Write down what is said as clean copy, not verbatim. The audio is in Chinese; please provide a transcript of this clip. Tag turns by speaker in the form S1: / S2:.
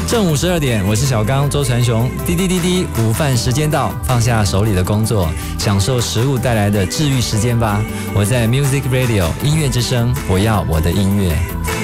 S1: 正午12点，我是小刚周传雄。滴滴滴滴，午饭时间到，放下手里的工作，享受食物带来的治愈时间吧。我在 Music Radio 音乐之声，我要我的音乐。